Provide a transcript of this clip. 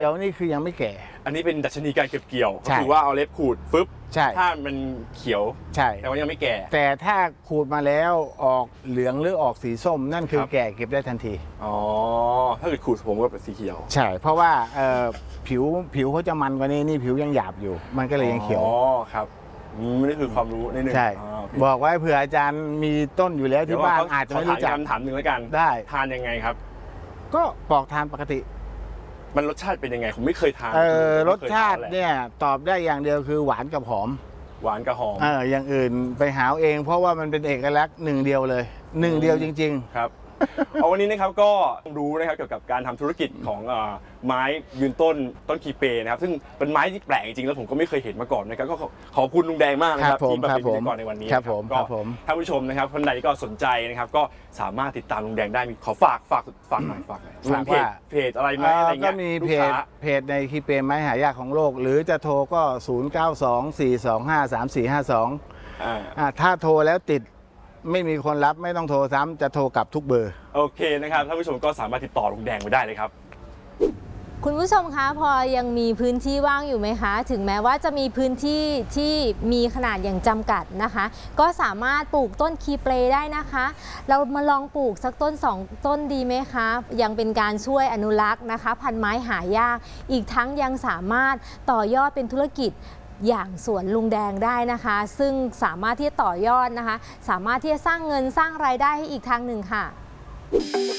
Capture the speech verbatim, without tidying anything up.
เดี๋ยวนี่คือยังไม่แก่อันนี้เป็นดัชนีการเก็บเกี่ยวก็คือว่าเอาเล็บขูดฟึบถ้ามันเขียวใช่แต่ว่ายังไม่แก่แต่ถ้าขูดมาแล้วออกเหลืองหรือออกสีส้มนั่นคือแก่เก็บได้ทันทีอ๋อถ้าเกิดขูดผมก็เป็นสีเขียวใช่เพราะว่าผิวผิวเขาจะมันกว่านี้นี่ผิวยังหยาบอยู่มันก็เลยยังเขียวอ๋อครับนี่คือความรู้นิดนึงใช่บอกไว้เผื่ออาจารย์มีต้นอยู่แล้วที่บ้านอาจจะไม่รู้จักคำถามหนึ่งแล้วกันได้ทานยังไงครับก็ปอกทานปกติมันรสชาติเป็นยังไงผมไม่เคยทานเออรสชาติเนี่ยตอบได้อย่างเดียวคือหวานกับหอมหวานกับหอมเอออย่างอื่นไปหาเองเพราะว่ามันเป็นเอกลักษณ์หนึ่งเดียวเลยหนึ่งเดียวจริงๆครับเอาวันนี้นะครับก็รู้นะครับเกี่ยวกับการทำธุรกิจของไม้ยืนต้นต้นคีเปนะครับซึ่งเป็นไม้ที่แปลกจริงๆแล้วผมก็ไม่เคยเห็นมาก่อนนะครับก็ขอบคุณลุงแดงมากนะครับที่มาเป็นพิธีกรในวันนี้ครับผมก็ท่านผู้ชมนะครับคนใดก็สนใจนะครับก็สามารถติดตามลุงแดงได้มีขอฝากฝากฝากหน่อยฝากหน่อยเพจเพจอะไรไหมอะไรเงี้ยก็มีเพจเพจในคีเปไม้หายากของโลกหรือจะโทรก็ศูนย์ เก้า สอง สี่ สอง ห้า สาม สี่ ห้า สองอ่าถ้าโทรแล้วติดไม่มีคนรับไม่ต้องโทรซ้ำจะโทรกลับทุกเบอร์โอเคนะครับท่านผู้ชมก็สามารถติดต่อลุงแดงไปได้เลยครับคุณผู้ชมคะพอยังมีพื้นที่ว่างอยู่ไหมคะถึงแม้ว่าจะมีพื้นที่ที่มีขนาดอย่างจำกัดนะคะก็สามารถปลูกต้นคีเปรได้นะคะเรามาลองปลูกสักต้นสองต้นดีไหมคะยังเป็นการช่วยอนุรักษ์นะคะพันไม้หายากอีกทั้งยังสามารถต่อยอดเป็นธุรกิจอย่างสวนลุงแดงได้นะคะซึ่งสามารถที่จะต่อยอดนะคะสามารถที่จะสร้างเงินสร้างรายได้ให้อีกทางหนึ่งค่ะ